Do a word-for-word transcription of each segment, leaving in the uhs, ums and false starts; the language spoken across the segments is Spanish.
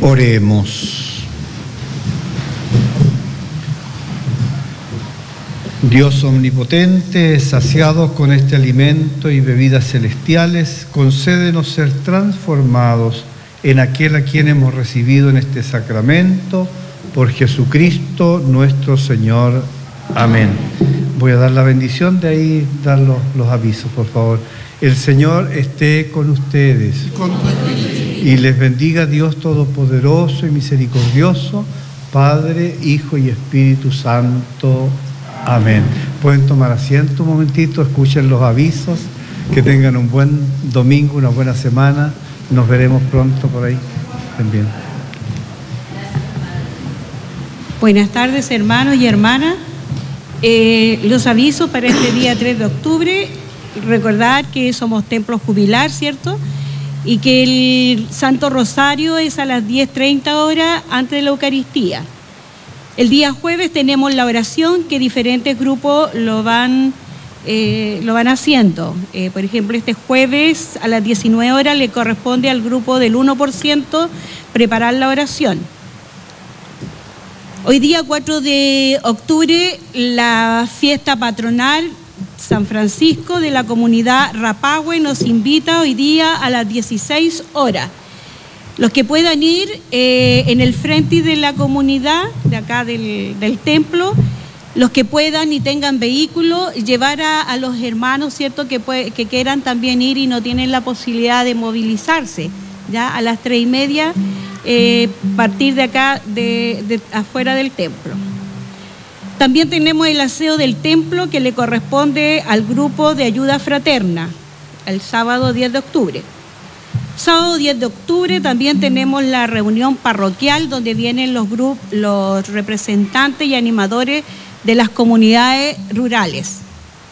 Oremos. Dios omnipotente, saciados con este alimento y bebidas celestiales, concédenos ser transformados en aquel a quien hemos recibido en este sacramento, por Jesucristo nuestro Señor. Amén. Voy a dar la bendición, de ahí dar los, los avisos, por favor. El Señor esté con ustedes. Con tu espíritu. Y les bendiga Dios Todopoderoso y Misericordioso, Padre, Hijo y Espíritu Santo. Amén. Pueden tomar asiento un momentito, escuchen los avisos, que tengan un buen domingo, una buena semana. Nos veremos pronto por ahí también. Buenas tardes, hermanos y hermanas. Eh, los avisos para este día tres de octubre. Recordar que somos templo jubilar, ¿cierto? Y que el Santo Rosario es a las diez treinta horas antes de la Eucaristía. El día jueves tenemos la oración que diferentes grupos lo van, eh, lo van haciendo. Eh, por ejemplo, este jueves a las diecinueve horas le corresponde al grupo del uno por ciento preparar la oración. Hoy día cuatro de octubre, la fiesta patronal San Francisco de la comunidad Rapahue nos invita hoy día a las dieciséis horas. Los que puedan ir eh, en el frente de la comunidad, de acá del, del templo, los que puedan y tengan vehículo, llevar a, a los hermanos, ¿cierto?, que, puede, que quieran también ir y no tienen la posibilidad de movilizarse. Ya a las tres y media, eh, partir de acá, de, de afuera del templo. También tenemos el aseo del templo que le corresponde al grupo de ayuda fraterna, el sábado diez de octubre. Sábado diez de octubre también tenemos la reunión parroquial donde vienen los grupos, los representantes y animadores de las comunidades rurales.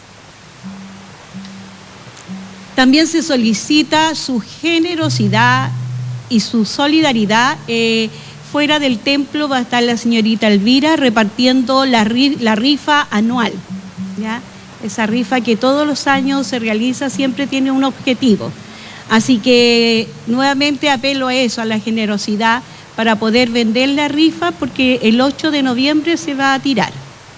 También se solicita su generosidad y su solidaridad. Eh, fuera del templo va a estar la señorita Elvira repartiendo la, la rifa anual, ¿ya? Esa rifa que todos los años se realiza siempre tiene un objetivo. Así que nuevamente apelo a eso, a la generosidad para poder vender la rifa porque el ocho de noviembre se va a tirar.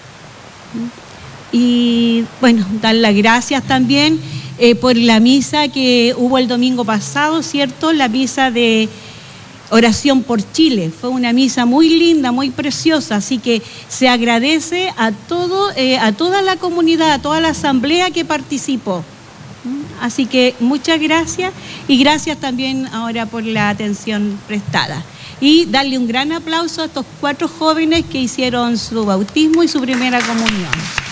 Y bueno, dar las gracias también eh, por la misa que hubo el domingo pasado, ¿cierto? La misa de Oración por Chile. Fue una misa muy linda, muy preciosa, así que se agradece a, todo, eh, a toda la comunidad, a toda la asamblea que participó. Así que muchas gracias y gracias también ahora por la atención prestada. Y darle un gran aplauso a estos cuatro jóvenes que hicieron su bautismo y su primera comunión.